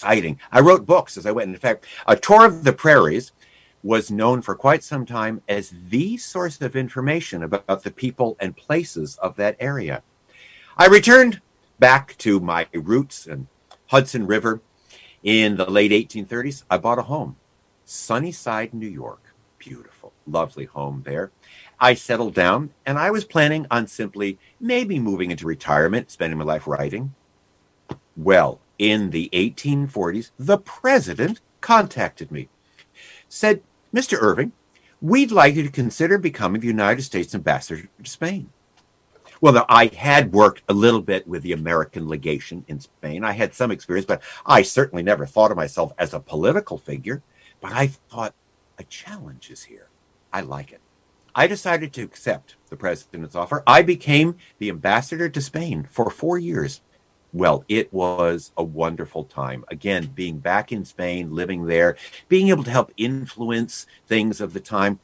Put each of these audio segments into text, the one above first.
exciting. I wrote books as I went. In fact, A Tour of the Prairies was known for quite some time as the source of information about the people and places of that area. I returned back to my roots in Hudson River in the late 1830s. I bought a home, Sunnyside, New York. Beautiful, lovely home there. I settled down, and I was planning on simply maybe moving into retirement, spending my life writing. Well, in the 1840s, the president contacted me, said, Mr. Irving, we'd like you to consider becoming the United States ambassador to Spain. Well, now, I had worked a little bit with the American legation in Spain. I had some experience, but I certainly never thought of myself as a political figure. But I thought, a challenge is here. I like it. I decided to accept the president's offer. I became the ambassador to Spain for 4 years. Well, it was a wonderful time. Again, being back in Spain, living there, being able to help influence things of the time.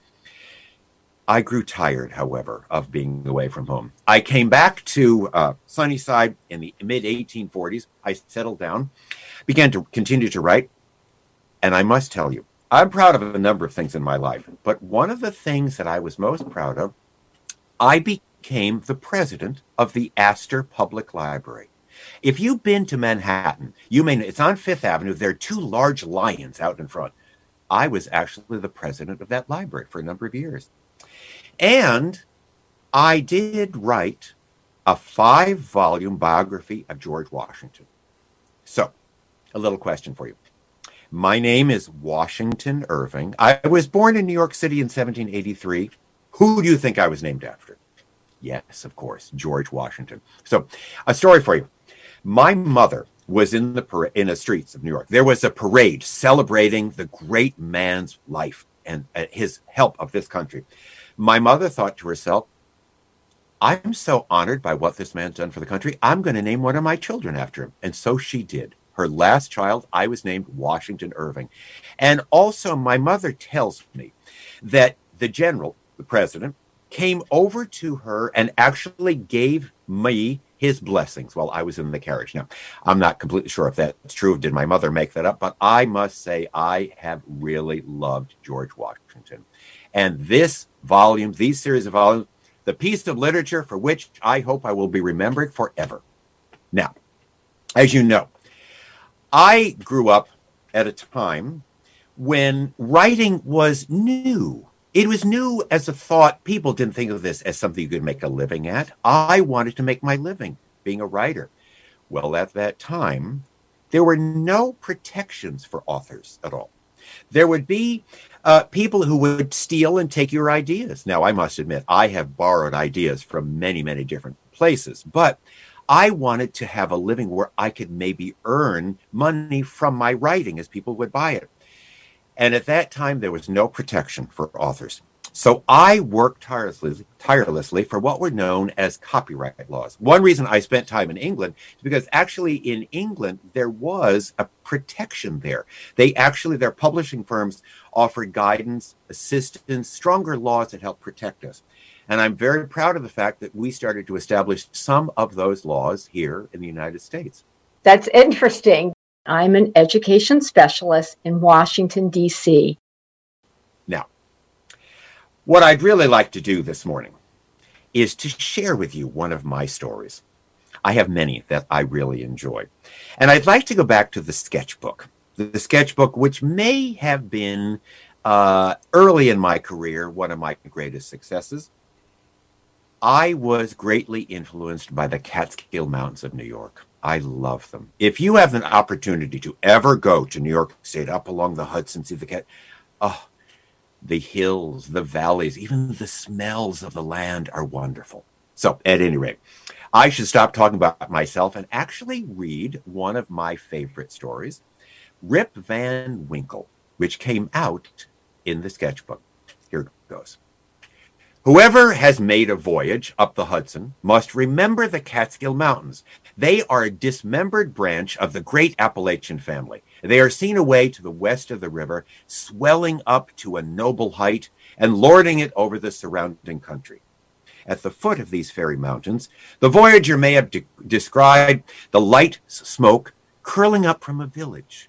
I grew tired, however, of being away from home. I came back to Sunnyside in the mid-1840s. I settled down, began to continue to write. And I must tell you, I'm proud of a number of things in my life. But one of the things that I was most proud of, I became the president of the Astor Public Library. If you've been to Manhattan, you may know it's on Fifth Avenue. There are two large lions out in front. I was actually the president of that library for a number of years. And I did write a 5-volume biography of George Washington. So, a little question for you. My name is Washington Irving. I was born in New York City in 1783. Who do you think I was named after? Yes, of course, George Washington. So, a story for you. My mother was in the streets of New York. There was a parade celebrating the great man's life and his help of this country. My mother thought to herself, I'm so honored by what this man's done for the country. I'm going to name one of my children after him. And so she did. Her last child, I was named Washington Irving. And also my mother tells me that the general, the president, came over to her and actually gave me his blessings while I was in the carriage. Now, I'm not completely sure if that's true. Did my mother make that up? But I must say I have really loved George Washington. And this volume, these series of volumes, the piece of literature for which I hope I will be remembered forever. Now, as you know, I grew up at a time when writing was new. It was new as a thought. People didn't think of this as something you could make a living at. I wanted to make my living being a writer. Well, at that time, there were no protections for authors at all. There would be people who would steal and take your ideas. Now, I must admit, I have borrowed ideas from many, many different places, but I wanted to have a living where I could maybe earn money from my writing as people would buy it. And at that time, there was no protection for authors. So I worked tirelessly for what were known as copyright laws. One reason I spent time in England is because actually in England, there was a protection there. Their publishing firms offered guidance, assistance, stronger laws that helped protect us. And I'm very proud of the fact that we started to establish some of those laws here in the United States. That's interesting. I'm an education specialist in Washington, D.C. Now, what I'd really like to do this morning is to share with you one of my stories. I have many that I really enjoy. And I'd like to go back to the sketchbook. The sketchbook, which may have been early in my career, one of my greatest successes. I was greatly influenced by the Catskill Mountains of New York. I love them. If you have an opportunity to ever go to New York State, up along the Hudson, see the hills, the valleys, even the smells of the land are wonderful. So at any rate, I should stop talking about myself and actually read one of my favorite stories, Rip Van Winkle, which came out in the sketchbook. Here it goes. Whoever has made a voyage up the Hudson must remember the Catskill Mountains. They are a dismembered branch of the great Appalachian family. They are seen away to the west of the river, swelling up to a noble height and lording it over the surrounding country. At the foot of these fairy mountains, the voyager may have descried the light smoke curling up from a village